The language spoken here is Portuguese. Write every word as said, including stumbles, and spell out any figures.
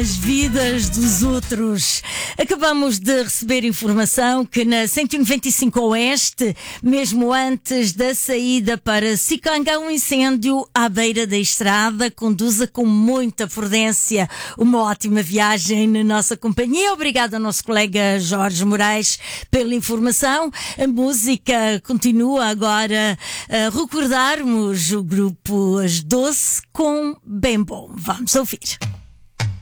nas vidas dos outros. Acabamos de receber informação que na cento e noventa e cinco Oeste, mesmo antes da saída para Sicanga, um incêndio à beira da estrada. Conduza com muita prudência. Uma ótima viagem na nossa companhia. Obrigado ao nosso colega Jorge Moraes pela informação. A música continua agora a recordarmos o grupo As Doce com Bem Bom. Vamos ouvir.